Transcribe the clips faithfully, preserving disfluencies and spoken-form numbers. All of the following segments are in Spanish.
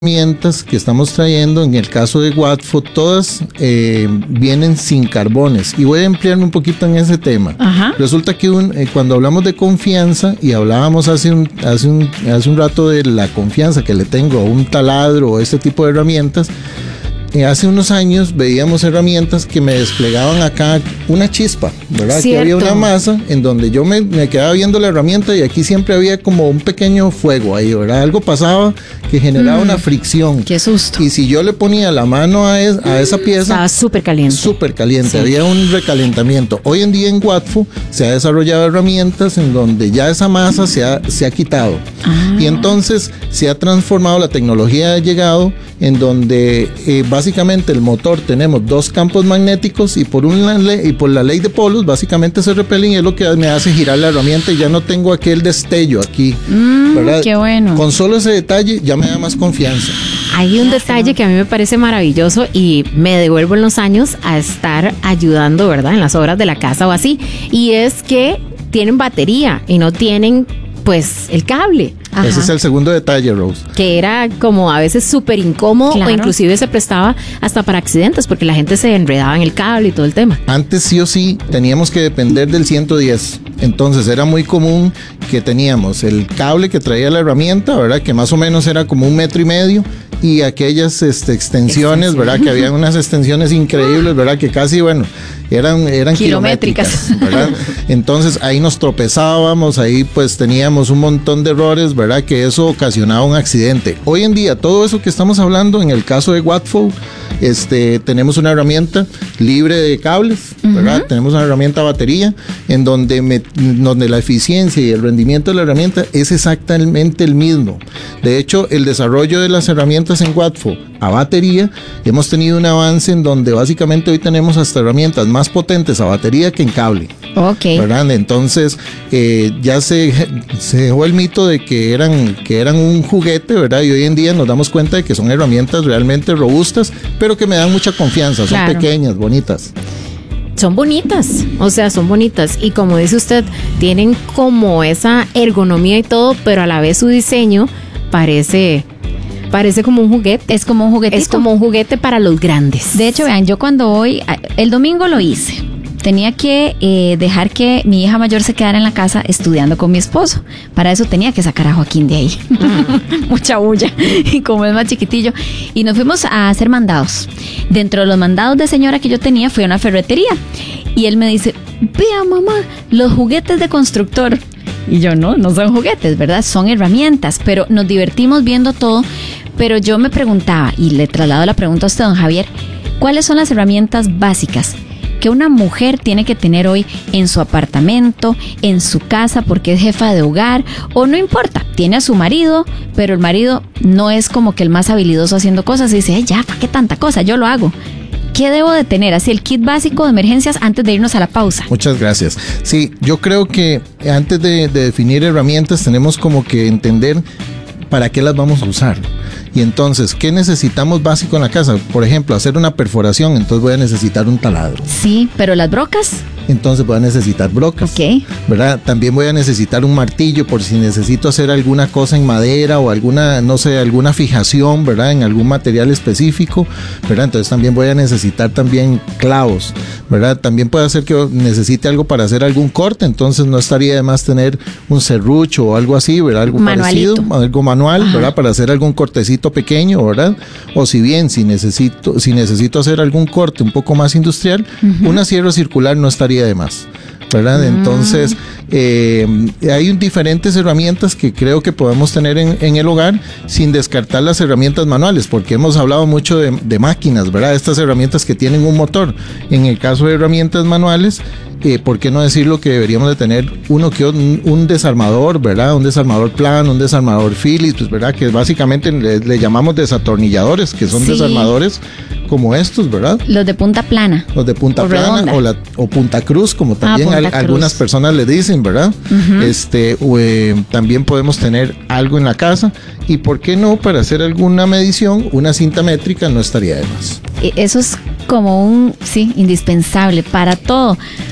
herramientas que estamos trayendo, en el caso de Watfo, todas eh, vienen sin carbones, y voy a ampliarme un poquito en ese tema. Ajá. Resulta que un, eh, cuando hablamos de confianza, y hablábamos hace un, hace, un, hace un rato de la confianza que le tengo a un taladro o este tipo de herramientas, eh, hace unos años veíamos herramientas que me desplegaban acá una chispa, ¿verdad? Aquí había una masa en donde yo me, me quedaba viendo la herramienta y aquí siempre había como un pequeño fuego ahí, ¿verdad? Algo pasaba que generaba mm, una fricción. ¡Qué susto! Y si yo le ponía la mano a, es, a esa pieza... Estaba súper caliente. Súper caliente, sí. Había un recalentamiento. Hoy en día en Watfo se ha desarrollado herramientas en donde ya esa masa se ha, se ha quitado. Ah. Y entonces se ha transformado, la tecnología ha llegado en donde eh, básicamente el motor tenemos dos campos magnéticos y por, una ley, y por la ley de polos básicamente se repelen, y es lo que me hace girar la herramienta y ya no tengo aquel destello aquí. Mm, ¿verdad? ¡Qué bueno! Con solo ese detalle ya me da más confianza. Hay un detalle que a mí me parece maravilloso y me devuelvo en los años a estar ayudando, ¿verdad?, en las obras de la casa o así, y es que tienen batería y no tienen, pues, el cable. Ajá. Ese es el segundo detalle, Rose. Que era como a veces súper incómodo, claro. O inclusive se prestaba hasta para accidentes porque la gente se enredaba en el cable y todo el tema. Antes sí o sí teníamos que depender del ciento diez. Entonces era muy común que teníamos el cable que traía la herramienta, ¿verdad? Que más o menos era como un metro y medio, y aquellas este, extensiones, Extensión. ¿verdad? Que había unas extensiones increíbles, ¿verdad? Que casi, bueno, eran, eran kilométricas, kilométricas, ¿verdad? Entonces ahí nos tropezábamos, ahí pues teníamos un montón de errores, ¿verdad? Que eso ocasionaba un accidente. Hoy en día, todo eso que estamos hablando, en el caso de Watfo, este, tenemos una herramienta libre de cables, ¿verdad? Uh-huh. Tenemos una herramienta batería, en donde, me, donde la eficiencia y el rendimiento de la herramienta es exactamente el mismo. De hecho, el desarrollo de las herramientas en Watfo a batería, hemos tenido un avance en donde básicamente hoy tenemos hasta herramientas más potentes a batería que en cable. Ok. ¿Verdad? Entonces, eh, ya se, se dejó el mito de que eran, que eran un juguete, ¿verdad? Y hoy en día nos damos cuenta de que son herramientas realmente robustas, pero que me dan mucha confianza. Son claro. pequeñas, bonitas. Son bonitas, o sea, son bonitas. Y como dice usted, tienen como esa ergonomía y todo, pero a la vez su diseño parece... Parece como un juguete. Es como un juguetito. Es como un juguete para los grandes. De hecho, vean, yo cuando voy, el domingo lo hice. Tenía que eh, dejar que mi hija mayor se quedara en la casa estudiando con mi esposo. Para eso tenía que sacar a Joaquín de ahí. Mm. Mucha bulla. Y como es más chiquitillo. Y nos fuimos a hacer mandados. Dentro de los mandados de señora que yo tenía, fui a una ferretería. Y él me dice, vea mamá, los juguetes de constructor. Y yo, no, no son juguetes, ¿verdad? Son herramientas. Pero nos divertimos viendo todo. Pero yo me preguntaba, y le traslado la pregunta a usted, don Javier, ¿cuáles son las herramientas básicas que una mujer tiene que tener hoy en su apartamento, en su casa, porque es jefa de hogar, o no importa, tiene a su marido, pero el marido no es como que el más habilidoso haciendo cosas y dice, hey, ya, ¿para qué tanta cosa? Yo lo hago. ¿Qué debo de tener? Así el kit básico de emergencias antes de irnos a la pausa. Muchas gracias. Sí, yo creo que antes de, de definir herramientas tenemos como que entender para qué las vamos a usar. Y entonces, ¿qué necesitamos básico en la casa? Por ejemplo, hacer una perforación, entonces voy a necesitar un taladro. Sí, pero las brocas... Entonces voy a necesitar brocas, okay. ¿verdad? También voy a necesitar un martillo por si necesito hacer alguna cosa en madera o alguna, no sé, alguna fijación, ¿verdad? En algún material específico, ¿verdad? Entonces también voy a necesitar también clavos, ¿verdad? También puede ser que necesite algo para hacer algún corte, entonces no estaría de más tener un serrucho o algo así, ¿verdad? Algo Manualito. parecido, algo manual, Ajá. ¿verdad? Para hacer algún cortecito pequeño, ¿verdad? O si bien, si necesito, si necesito hacer algún corte un poco más industrial, uh-huh. una sierra circular no estaría de más, ¿verdad? Mm. Entonces eh, hay diferentes herramientas que creo que podemos tener en, en el hogar sin descartar las herramientas manuales, porque hemos hablado mucho de, de máquinas, ¿verdad? Estas herramientas que tienen un motor. En el caso de herramientas manuales, eh, ¿por qué no decirlo que deberíamos de tener uno que un, un desarmador, ¿verdad? Un desarmador plano, un desarmador Phillips, pues, ¿verdad? Que básicamente le, le llamamos desatornilladores, que son sí. desarmadores como estos, ¿verdad? Los de punta plana. Los de punta o plana o, la, o punta cruz, como también ah, al, cruz. algunas personas le dicen, ¿verdad? Uh-huh. Este, eh, también podemos tener algo en la casa y ¿por qué no? Para hacer alguna medición, una cinta métrica no estaría de más. Eso es como un, sí, indispensable para todo.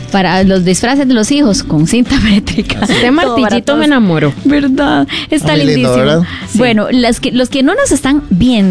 Para los disfraces de los hijos, con cinta métrica. Este Todo para martillito todos. me enamoró. ¿Verdad? Está Ah, muy lindo, lindísimo. ¿verdad? Bueno, las que, los que no nos están viendo,